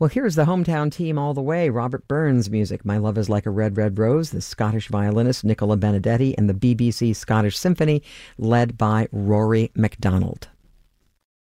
Well, here's the hometown team all the way. Robert Burns' music, My Love is Like a Red, Red Rose, the Scottish violinist Nicola Benedetti, and the BBC Scottish Symphony, led by Rory MacDonald.